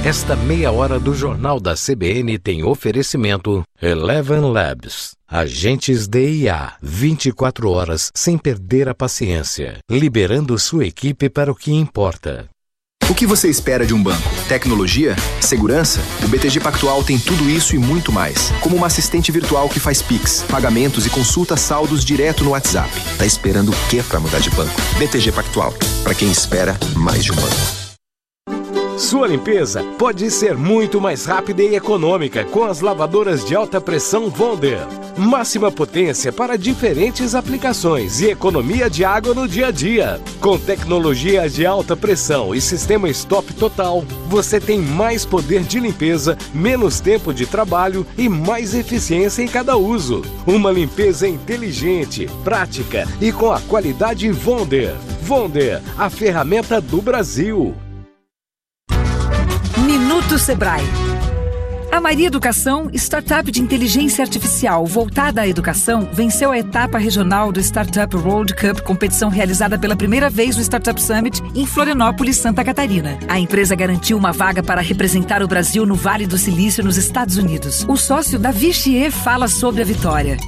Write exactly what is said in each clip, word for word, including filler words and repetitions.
Esta meia hora do Jornal da C B N tem oferecimento Eleven Labs. Agentes de I A, vinte e quatro horas sem perder a paciência, liberando sua equipe para o que importa. O que você espera de um banco? Tecnologia? Segurança? O B T G Pactual tem tudo isso e muito mais. Como uma assistente virtual que faz Pix, pagamentos e consulta saldos direto no WhatsApp. Tá esperando o quê para mudar de banco? B T G Pactual, para quem espera mais de um banco. Sua limpeza pode ser muito mais rápida e econômica com as lavadoras de alta pressão Wonder. Máxima potência para diferentes aplicações e economia de água no dia a dia. Com tecnologia de alta pressão e sistema stop total, você tem mais poder de limpeza, menos tempo de trabalho e mais eficiência em cada uso. Uma limpeza inteligente, prática e com a qualidade Wonder. Wonder, a ferramenta do Brasil. Minuto Sebrae. A Maria Educação, startup de inteligência artificial voltada à educação, venceu a etapa regional do Startup World Cup, competição realizada pela primeira vez no Startup Summit em Florianópolis, Santa Catarina. A empresa garantiu uma vaga para representar o Brasil no Vale do Silício, nos Estados Unidos. O sócio Davi Chier fala sobre a vitória.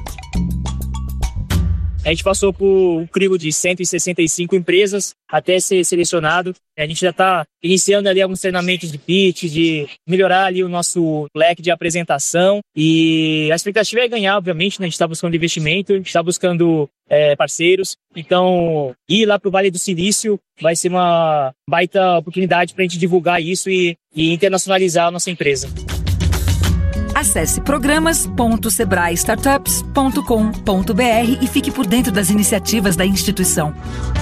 A gente passou por um crivo de cento e sessenta e cinco empresas até ser selecionado. A gente já está iniciando ali alguns treinamentos de pitch, de melhorar ali o nosso leque de apresentação. E a expectativa é ganhar, obviamente, né? A gente está buscando investimento, a gente está buscando é, parceiros. Então, ir lá para o Vale do Silício vai ser uma baita oportunidade para a gente divulgar isso e, e internacionalizar a nossa empresa. Acesse programas ponto sebrae startups ponto com ponto b r e fique por dentro das iniciativas da instituição.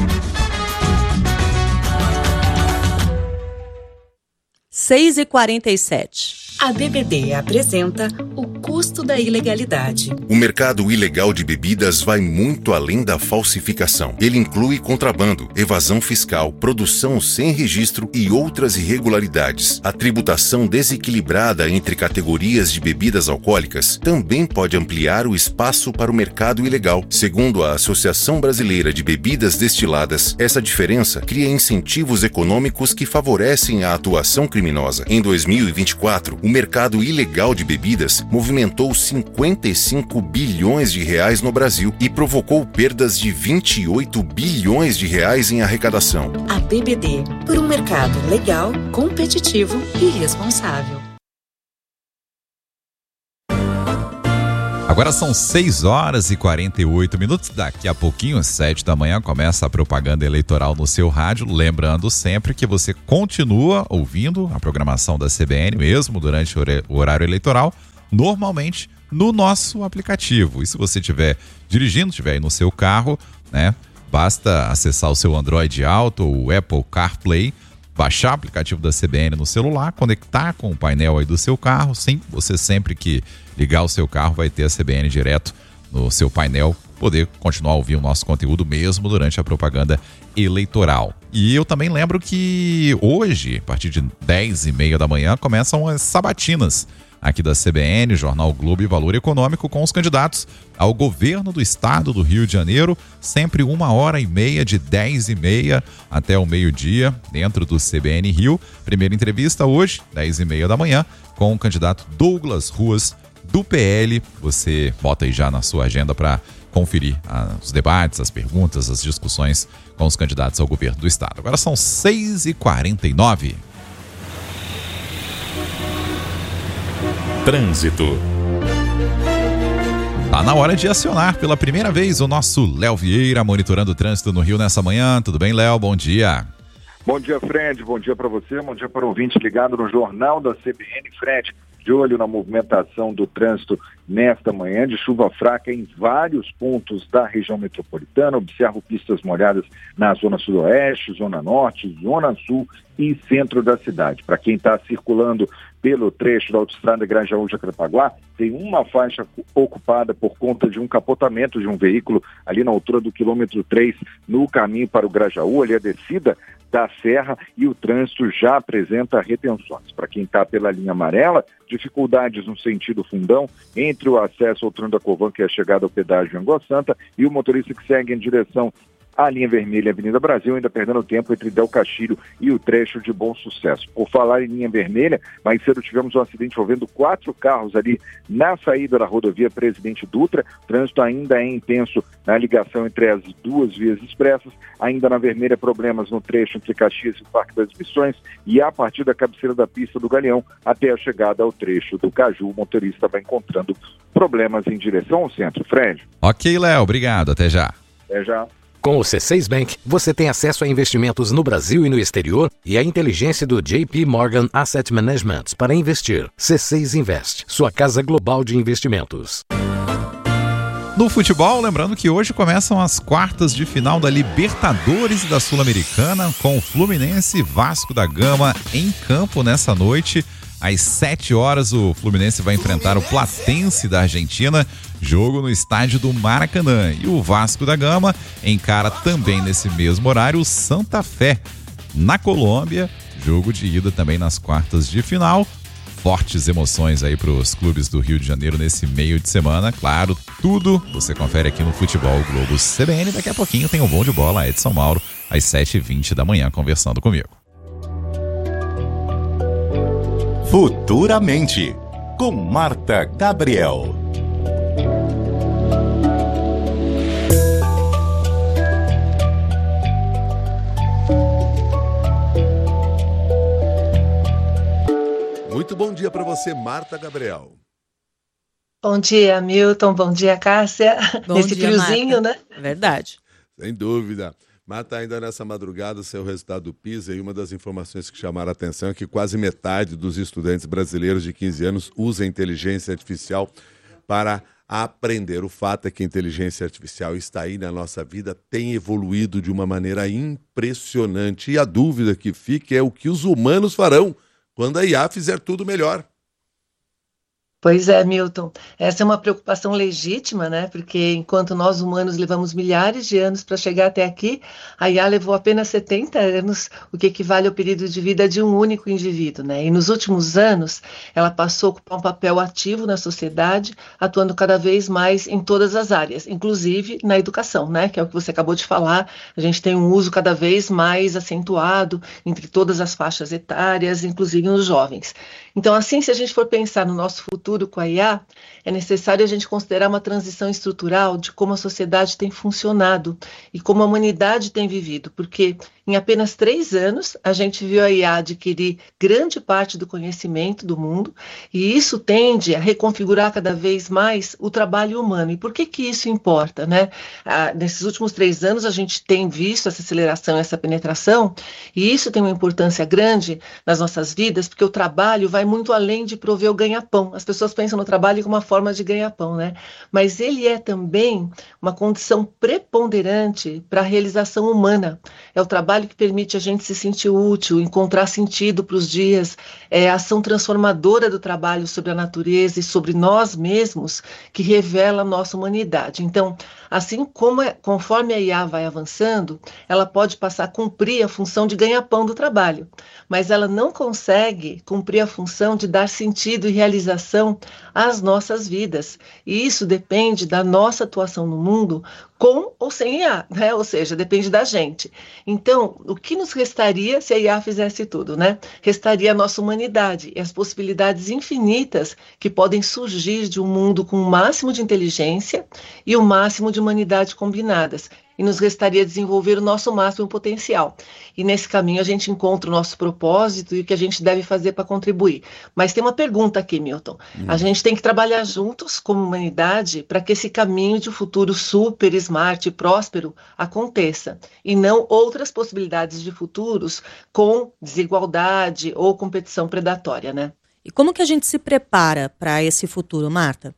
seis e quarenta e sete. A B B D apresenta o custo da ilegalidade. O mercado ilegal de bebidas vai muito além da falsificação. Ele inclui contrabando, evasão fiscal, produção sem registro e outras irregularidades. A tributação desequilibrada entre categorias de bebidas alcoólicas também pode ampliar o espaço para o mercado ilegal. Segundo a Associação Brasileira de Bebidas Destiladas, essa diferença cria incentivos econômicos que favorecem a atuação criminosa. Em dois mil e vinte e quatro, o mercado ilegal de bebidas movimentou cinquenta e cinco bilhões de reais no Brasil e provocou perdas de vinte e oito bilhões de reais em arrecadação. A B B D, por um mercado legal, competitivo e responsável. Agora são seis horas e quarenta e oito minutos. Daqui a pouquinho, às sete da manhã, começa a propaganda eleitoral no seu rádio. Lembrando sempre que você continua ouvindo a programação da C B N, mesmo durante o horário eleitoral, normalmente no nosso aplicativo. E se você estiver dirigindo, estiver aí no seu carro, né, basta acessar o seu Android Auto ou o Apple CarPlay, baixar o aplicativo da C B N no celular, conectar com o painel aí do seu carro. Sim, você sempre que ligar o seu carro vai ter a C B N direto no seu painel, poder continuar a ouvir o nosso conteúdo mesmo durante a propaganda eleitoral. E eu também lembro que hoje, a partir de dez e meia da manhã, começam as sabatinas aqui da C B N, Jornal Globo e Valor Econômico, com os candidatos ao governo do estado do Rio de Janeiro, sempre uma hora e meia, de dez e meia até o meio-dia, dentro do C B N Rio. Primeira entrevista hoje, dez e meia da manhã, com o candidato Douglas Ruas, do P L. Você bota aí já na sua agenda para conferir ah, os debates, as perguntas, as discussões com os candidatos ao governo do estado. Agora são seis e quarenta e nove. Trânsito. Tá na hora de acionar pela primeira vez o nosso Léo Vieira, monitorando o trânsito no Rio nessa manhã. Tudo bem, Léo? Bom dia. Bom dia, Fred. Bom dia para você. Bom dia para o ouvinte ligado no Jornal da C B N. Fred, de olho na movimentação do trânsito nesta manhã de chuva fraca em vários pontos da região metropolitana. Observo pistas molhadas na zona sudoeste, zona norte, zona sul e centro da cidade. Para quem está circulando pelo trecho da autoestrada Grajaú-Jacarepaguá, tem uma faixa ocupada por conta de um capotamento de um veículo ali na altura do quilômetro três, no caminho para o Grajaú, ali a descida da serra, e o trânsito já apresenta retenções. Para quem está pela linha amarela, dificuldades no sentido fundão entre o acesso ao Trem da Covan, que é a chegada ao pedágio em Água Santa, e o motorista que segue em direção a linha vermelha Avenida Brasil, ainda perdendo tempo entre Del Castilho e o trecho de Bom Sucesso. Por falar em linha vermelha, mais cedo tivemos um acidente envolvendo quatro carros ali na saída da rodovia Presidente Dutra. O trânsito ainda é intenso na ligação entre as duas vias expressas. Ainda na vermelha, problemas no trecho entre Caxias e o Parque das Missões, e a partir da cabeceira da pista do Galeão até a chegada ao trecho do Caju, o motorista vai encontrando problemas em direção ao centro. Fred. Ok, Léo, obrigado, até já. Até já. Com o C seis Bank, você tem acesso a investimentos no Brasil e no exterior e a inteligência do J P Morgan Asset Management para investir. C seis Invest, sua casa global de investimentos. No futebol, lembrando que hoje começam as quartas de final da Libertadores e da Sul-Americana, com o Fluminense e Vasco da Gama em campo nessa noite. Às sete horas, o Fluminense vai enfrentar o Platense da Argentina, jogo no estádio do Maracanã. E o Vasco da Gama encara também nesse mesmo horário o Santa Fé, na Colômbia, jogo de ida também nas quartas de final. Fortes emoções aí para os clubes do Rio de Janeiro nesse meio de semana. Claro, tudo você confere aqui no Futebol Globo C B N. Daqui a pouquinho tem um Bom de Bola, Edson Mauro, às sete e vinte da manhã, conversando comigo. Futuramente, com Marta Gabriel. Muito bom dia para você, Marta Gabriel. Bom dia, Milton. Bom dia, Cássia. Bom Nesse dia, friozinho, Marta. né? Verdade. Sem dúvida. Marta, ainda nessa madrugada, seu resultado do PISA, e uma das informações que chamaram a atenção é que quase metade dos estudantes brasileiros de quinze anos usa inteligência artificial para aprender. O fato é que a inteligência artificial está aí na nossa vida, tem evoluído de uma maneira impressionante. E a dúvida que fica é o que os humanos farão quando a I A fizer tudo melhor. Pois é, Milton. Essa é uma preocupação legítima, né? Porque enquanto nós humanos levamos milhares de anos para chegar até aqui, a I A levou apenas setenta anos, o que equivale ao período de vida de um único indivíduo, né? E nos últimos anos, ela passou a ocupar um papel ativo na sociedade, atuando cada vez mais em todas as áreas, inclusive na educação, né? Que é o que você acabou de falar. A gente tem um uso cada vez mais acentuado entre todas as faixas etárias, inclusive nos jovens. Então, assim, se a gente for pensar no nosso futuro com a I A, é necessário a gente considerar uma transição estrutural de como a sociedade tem funcionado e como a humanidade tem vivido, porque em apenas três anos a gente viu a I A adquirir grande parte do conhecimento do mundo, e isso tende a reconfigurar cada vez mais o trabalho humano. E por que que isso importa, né? Ah, nesses últimos três anos a gente tem visto essa aceleração, essa penetração, e isso tem uma importância grande nas nossas vidas, porque o trabalho vai muito além de prover o ganha-pão. As pessoas pensam no trabalho como uma forma de ganha-pão, né? Mas ele é também uma condição preponderante para a realização humana. É o trabalho que permite a gente se sentir útil, encontrar sentido para os dias, é a ação transformadora do trabalho sobre a natureza e sobre nós mesmos que revela a nossa humanidade. Então, assim como é, conforme a I A vai avançando, ela pode passar a cumprir a função de ganha-pão do trabalho, mas ela não consegue cumprir a função de dar sentido e realização às nossas vidas. E isso depende da nossa atuação no mundo com ou sem I A, né? Ou seja, depende da gente. Então, o que nos restaria se a I A fizesse tudo, né? Restaria a nossa humanidade e as possibilidades infinitas que podem surgir de um mundo com o máximo de inteligência e o máximo de humanidade combinadas. E nos restaria desenvolver o nosso máximo potencial. E nesse caminho a gente encontra o nosso propósito e o que a gente deve fazer para contribuir. Mas tem uma pergunta aqui, Milton. Hum. A gente tem que trabalhar juntos como humanidade para que esse caminho de um futuro super, smart e próspero aconteça. E não outras possibilidades de futuros com desigualdade ou competição predatória, né? E como que a gente se prepara para esse futuro, Marta?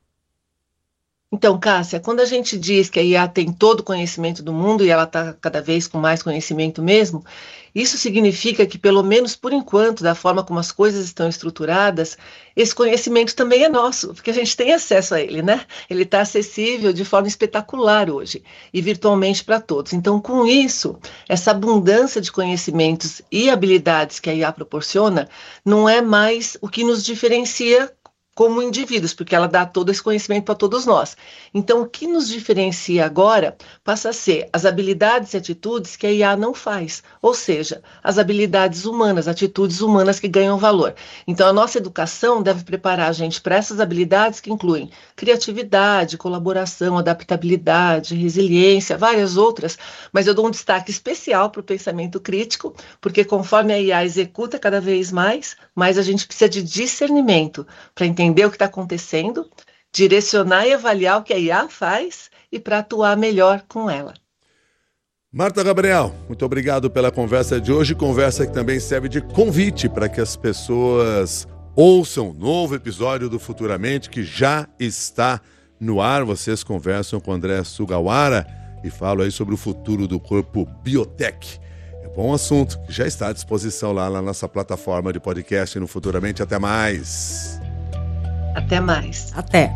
Então, Cássia, quando a gente diz que a I A tem todo o conhecimento do mundo e ela está cada vez com mais conhecimento mesmo, isso significa que, pelo menos por enquanto, da forma como as coisas estão estruturadas, esse conhecimento também é nosso, porque a gente tem acesso a ele, né? Ele está acessível de forma espetacular hoje e virtualmente para todos. Então, com isso, essa abundância de conhecimentos e habilidades que a I A proporciona não é mais o que nos diferencia como indivíduos, porque ela dá todo esse conhecimento para todos nós. Então, o que nos diferencia agora passa a ser as habilidades e atitudes que a I A não faz, ou seja, as habilidades humanas, atitudes humanas que ganham valor. Então, a nossa educação deve preparar a gente para essas habilidades que incluem criatividade, colaboração, adaptabilidade, resiliência, várias outras, mas eu dou um destaque especial para o pensamento crítico, porque conforme a I A executa cada vez mais, mais a gente precisa de discernimento para entender entender o que está acontecendo, direcionar e avaliar o que a I A faz e para atuar melhor com ela. Marta Gabriel, muito obrigado pela conversa de hoje, conversa que também serve de convite para que as pessoas ouçam um novo episódio do Futuramente, que já está no ar. Vocês conversam com André Sugawara e falam aí sobre o futuro do corpo biotech. É bom assunto, que já está à disposição lá na nossa plataforma de podcast no Futuramente. Até mais! Até mais. Até.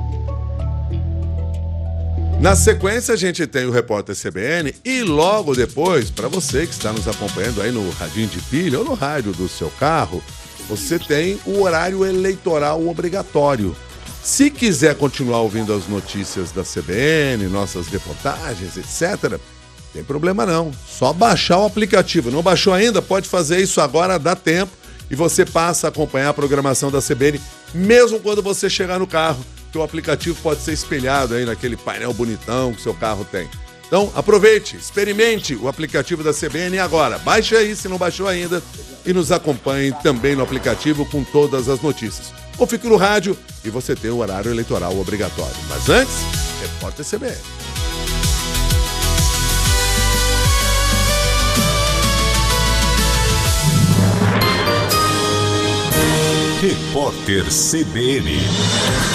Na sequência, a gente tem o Repórter C B N e logo depois, para você que está nos acompanhando aí no radinho de pilha ou no rádio do seu carro, você tem o horário eleitoral obrigatório. Se quiser continuar ouvindo as notícias da C B N, nossas reportagens, etcétera, tem problema não. Só baixar o aplicativo. Não baixou ainda? Pode fazer isso agora, dá tempo. E você passa a acompanhar a programação da C B N, mesmo quando você chegar no carro, que o aplicativo pode ser espelhado aí naquele painel bonitão que o seu carro tem. Então, aproveite, experimente o aplicativo da C B N agora. Baixe aí, se não baixou ainda, e nos acompanhe também no aplicativo com todas as notícias. Ou fique no rádio e você tem o horário eleitoral obrigatório. Mas antes, Repórter C B N. Repórter C B N.